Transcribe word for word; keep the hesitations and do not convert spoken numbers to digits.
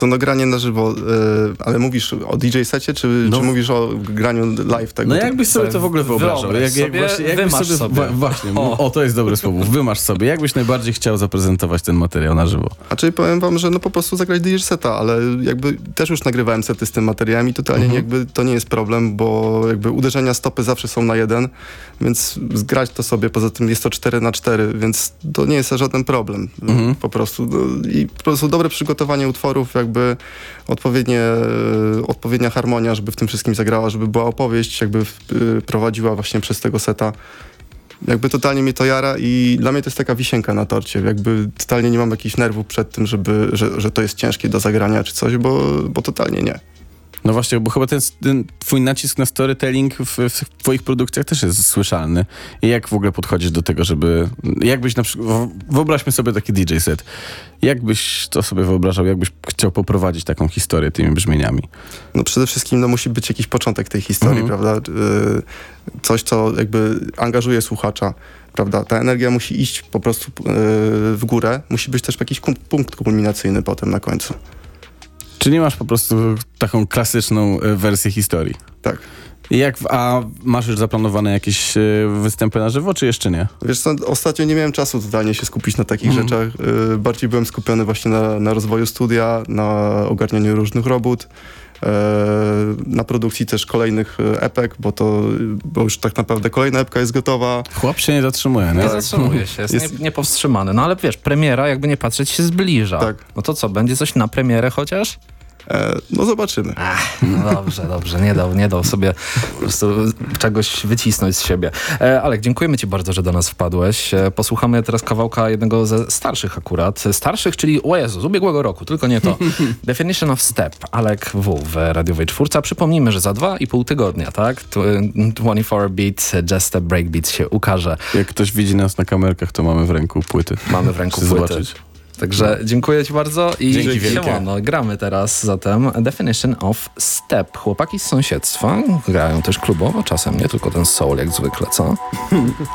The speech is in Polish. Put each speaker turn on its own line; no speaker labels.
To no granie na żywo, yy, ale mówisz o D J secie, czy,
No.
czy mówisz o graniu live tego?
No jakbyś sobie to w ogóle wyobrażał?
Wyobraź
Jak, jak
sobie,
właśnie, jakbyś
wymasz
sobie,
sobie.
wa- właśnie,
O.
o. to jest dobre słowo, wymasz sobie. Jakbyś najbardziej chciał zaprezentować ten materiał na żywo?
A czyli powiem wam, że no po prostu zagrać D J seta, ale jakby też już nagrywałem sety z tym materiałem i totalnie
Mhm.
jakby to nie jest problem, bo jakby uderzenia stopy zawsze są na jeden, więc zgrać to sobie, poza tym jest to cztery na cztery, więc to nie jest żaden problem.
Mhm.
Po prostu no, i po prostu dobre przygotowanie utworów, jakby odpowiednie, odpowiednia harmonia, żeby w tym wszystkim zagrała, żeby była opowieść, jakby y, prowadziła właśnie przez tego seta. Jakby totalnie mnie to jara i dla mnie to jest taka wisienka na torcie. Jakby totalnie nie mam jakichś nerwów przed tym, żeby, że, że to jest ciężkie do zagrania czy coś, bo, bo totalnie nie.
No właśnie, bo chyba ten, ten twój nacisk na storytelling w, w twoich produkcjach też jest słyszalny. I jak w ogóle podchodzisz do tego, żeby... Jakbyś na przykład... Wyobraźmy sobie taki D J set. Jak byś to sobie wyobrażał? Jakbyś chciał poprowadzić taką historię tymi brzmieniami?
No przede wszystkim no, musi być jakiś początek tej historii,
Mhm.
prawda? Y, coś, co jakby angażuje słuchacza, prawda? Ta energia musi iść po prostu y, w górę. Musi być też jakiś kum- punkt kulminacyjny potem na końcu.
Czy nie masz po prostu taką klasyczną e, wersję historii?
Tak.
I Jak, w- a masz już zaplanowane jakieś e, występy na żywo, czy jeszcze nie?
Wiesz co, ostatnio nie miałem czasu totalnie się skupić na takich
Mhm.
rzeczach. Y, bardziej byłem skupiony właśnie na, na rozwoju studia, na ogarnianiu różnych robót, y, na produkcji też kolejnych y, epek, bo to bo już tak naprawdę kolejna epka jest gotowa.
Chłop się nie zatrzymuje, nie?
Nie zatrzymuje się, jest,
Jest-
Nie, niepowstrzymany. No ale wiesz, premiera, jakby nie patrzeć, się zbliża.
Tak.
No to co, będzie coś na premierę chociaż?
E, no zobaczymy.
Ach, no dobrze, dobrze, nie dał, nie dał sobie po prostu czegoś wycisnąć z siebie. E, Alek, dziękujemy ci bardzo, że do nas wpadłeś. E, posłuchamy teraz kawałka jednego ze starszych akurat. Starszych, czyli, o Jezu, z ubiegłego roku, tylko nie to. Definition of Step, Alek W. w radiowej czwórce. Przypomnijmy, że za dwa i pół tygodnia, tak? dwadzieścia cztery Beat, Just a Breakbeat się ukaże.
Jak ktoś widzi nas na kamerkach, to mamy w ręku płyty.
Mamy w ręku
Chcę
płyty.
zobaczyć.
Także dziękuję ci bardzo i
Dzięki wielkie.
siemano. Gramy teraz zatem Definition of Step. Chłopaki z sąsiedztwa grają też klubowo, czasem nie tylko ten soul jak zwykle, co?